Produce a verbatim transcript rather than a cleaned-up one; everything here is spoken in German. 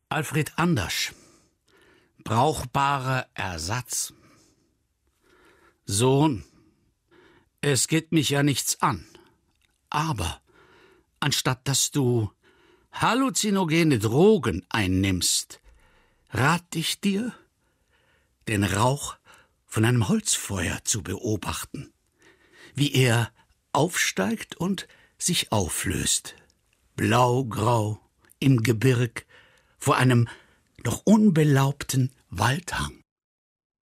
Alfred Andersch. Brauchbarer Ersatz. Sohn, es geht mich ja nichts an, aber anstatt dass du halluzinogene Drogen einnimmst, rat ich dir, den Rauch von einem Holzfeuer zu beobachten, wie er aufsteigt und sich auflöst, blaugrau im Gebirg vor einem noch unbelaubten Waldhang.